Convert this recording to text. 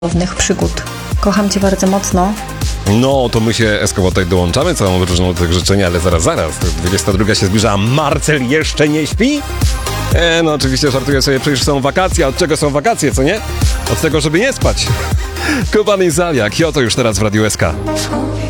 cudownych przygód. Kocham cię bardzo mocno. No, to my się Eskowotaj dołączamy, całą różną tych życzeń, ale zaraz. 22 się zbliża, a Marcel jeszcze nie śpi? No oczywiście żartuję sobie, przecież są wakacje. A od czego są wakacje, co nie? Od tego, żeby nie spać. Kuban i Zaliak, i oto już teraz w Radiu SK.